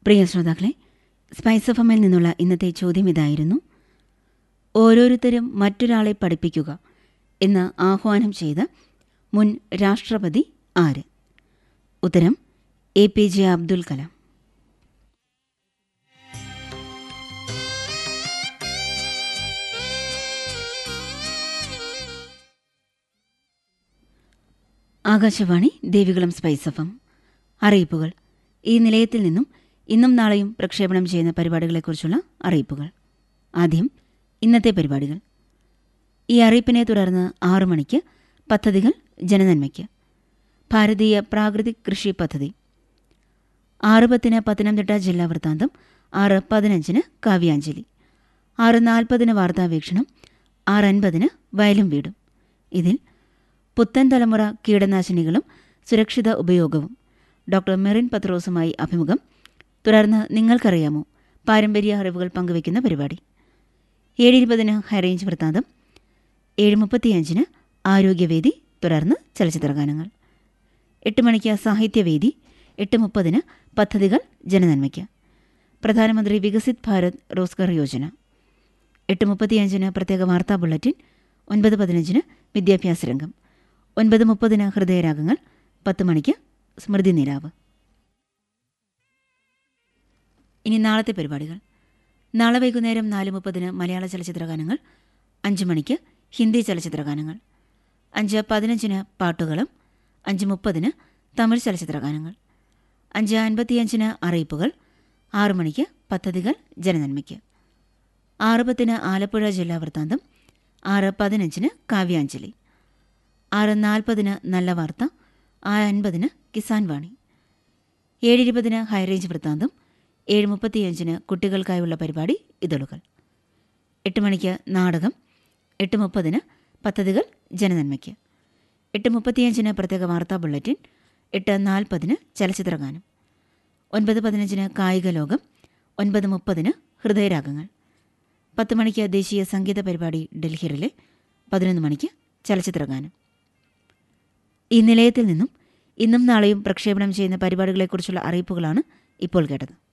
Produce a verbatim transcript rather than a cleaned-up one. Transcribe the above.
പ്രിയ ശ്രോതാക്കളെ, spice F എമ്മിൽ നിന്നുള്ള ഇന്നത്തെ ചോദ്യം ഇതായിരുന്നു: ഓരോരുത്തരും മറ്റൊരാളെ പഠിപ്പിക്കുക എന്ന് ആഹ്വാനം ചെയ്ത മുൻ രാഷ്ട്രപതി ആര്? ഉത്തരം: A P J Abdul Kalam. Akashvani Devikulam spice F M. അറിയിപ്പുകൾ. ഈ നിലയത്തിൽ നിന്നും ഇന്നും നാളെയും പ്രക്ഷേപണം ചെയ്യുന്ന പരിപാടികളെക്കുറിച്ചുള്ള അറിയിപ്പുകൾ. ആദ്യം ഇന്നത്തെ പരിപാടികൾ. ഈ അറിയിപ്പിനെ തുടർന്ന് ആറു മണിക്ക് പദ്ധതികൾ ജനനന്മയ്ക്ക്, ഭാരതീയ പ്രാകൃതിക് കൃഷി പദ്ധതി. ആറ് പത്തിന് പത്തനംതിട്ട ജില്ലാ വൃത്താന്തം, ആറ് പതിനഞ്ചിന് കാവ്യാഞ്ജലി, ആറ് നാൽപ്പതിന് വാർത്താവീക്ഷണം, ആറ് അൻപതിന് വയലും വീടും. ഇതിൽ പുത്തൻ തലമുറ കീടനാശിനികളും സുരക്ഷിത ഉപയോഗവും, ഡോക്ടർ മെറിൻ പത്രോസുമായി അഭിമുഖം. തുടർന്ന് നിങ്ങൾക്കറിയാമോ, പാരമ്പര്യ അറിവുകൾ പങ്കുവയ്ക്കുന്ന പരിപാടി. ഏഴ് ഇരുപതിന് ഹൈറേഞ്ച് വൃത്താന്തം, ഏഴ് മുപ്പത്തിയഞ്ചിന് ആരോഗ്യവേദി, തുടർന്ന് ചലച്ചിത്രഗാനങ്ങൾ. എട്ട് മണിക്ക് സാഹിത്യവേദി, എട്ട് മുപ്പതിന് പദ്ധതികൾ ജനനന്മയ്ക്ക്, പ്രധാനമന്ത്രി വികസിത് ഭാരത് റോസ്ഗർ യോജന. എട്ട് മുപ്പത്തിയഞ്ചിന് പ്രത്യേക വാർത്താ ബുള്ളറ്റിൻ, ഒൻപത് പതിനഞ്ചിന് വിദ്യാഭ്യാസ രംഗം, ഒൻപത് മുപ്പതിന് ഹൃദയരാഗങ്ങൾ, പത്ത് മണിക്ക് സ്മൃതി നിലാവ്. ഇനി നാളത്തെ പരിപാടികൾ. നാളെ വൈകുന്നേരം നാല് മുപ്പതിന് മലയാള ചലച്ചിത്രഗാനങ്ങൾ, അഞ്ച് മണിക്ക് ഹിന്ദി ചലച്ചിത്രഗാനങ്ങൾ, അഞ്ച് പതിനഞ്ചിന് പാട്ടുകളും, അഞ്ച് മുപ്പതിന് തമിഴ് ചലച്ചിത്രഗാനങ്ങൾ, അഞ്ച് അൻപത്തിയഞ്ചിന് അറിയിപ്പുകൾ, ആറു മണിക്ക് പദ്ധതികൾ ജനനന്മയ്ക്ക്, ആറ് പത്തിന് ആലപ്പുഴ ജില്ലാ വൃത്താന്തം, ആറ് പതിനഞ്ചിന് കാവ്യാഞ്ജലി, ആറ് നാൽപ്പതിന് നല്ല വാർത്ത, ആറ് അൻപതിന് കിസാൻ വാണി, ഏഴ് ഇരുപതിന് ഹൈറേഞ്ച് വൃത്താന്തം, ഏഴ് മുപ്പത്തിയഞ്ചിന് കുട്ടികൾക്കായുള്ള പരിപാടി ഇതളുകൾ, എട്ട് മണിക്ക് നാടകം, എട്ട് മുപ്പതിന് പദ്ധതികൾ ജനനന്മയ്ക്ക്, എട്ട് മുപ്പത്തിയഞ്ചിന് പ്രത്യേക വാർത്താ ബുള്ളറ്റിൻ, എട്ട് നാൽപ്പതിന് ചലച്ചിത്രഗാനം, ഒൻപത് പതിനഞ്ചിന് കായിക ലോകം, ഒൻപത് മുപ്പതിന് ഹൃദയരാഗങ്ങൾ, പത്ത് മണിക്ക് ദേശീയ സംഗീത പരിപാടി ഡൽഹിയിലെ, പതിനൊന്ന് മണിക്ക് ചലച്ചിത്രഗാനം. ഈ നിലയത്തിൽ നിന്നും ഇന്നും നാളെയും പ്രക്ഷേപണം ചെയ്യുന്ന പരിപാടികളെക്കുറിച്ചുള്ള അറിയിപ്പുകളാണ് ഇപ്പോൾ കേട്ടത്.